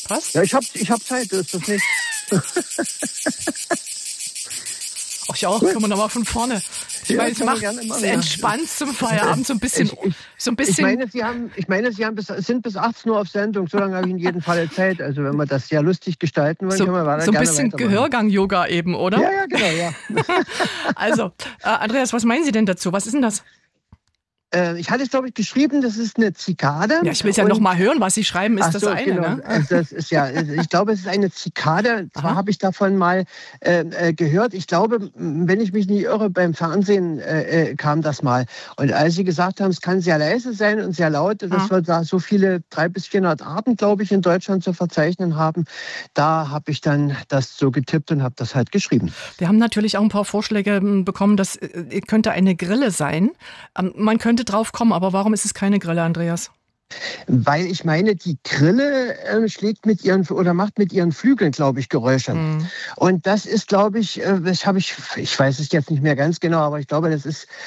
Passt? Ja, ich hab Zeit, so ist das nicht. Ach ja, können wir nochmal von vorne. Ich meine, es können wir macht gerne machen, es entspannt zum Feierabend so ein bisschen. Ich meine, Sie sind bis 18 Uhr auf Sendung. So lange habe ich in jedem Fall Zeit. Also wenn wir das sehr lustig gestalten wollen, können wir weiter so ein gerne bisschen weitermachen. Gehörgang-Yoga eben, oder? Ja, genau, ja. Also, Andreas, was meinen Sie denn dazu? Was ist denn das? Ich hatte es, glaube ich, geschrieben, das ist eine Zikade. Ja, ich will es ja noch mal hören, was Sie schreiben, ist das eine, genau. ne? Also das ist ich glaube, es ist eine Zikade. Zwar habe ich davon mal gehört. Ich glaube, wenn ich mich nicht irre, beim Fernsehen kam das mal. Und als Sie gesagt haben, es kann sehr leise sein und sehr laut, dass wir da so viele 300 bis 400 Arten, glaube ich, in Deutschland zu verzeichnen haben, da habe ich dann das so getippt und habe das halt geschrieben. Wir haben natürlich auch ein paar Vorschläge bekommen, das könnte eine Grille sein. Man könnte drauf kommen, aber warum ist es keine Grille, Andreas? Weil ich meine, die Grille macht mit ihren Flügeln, glaube ich, Geräusche. Und das ist, glaube ich, ich weiß es jetzt nicht mehr ganz genau, aber ich glaube, das ist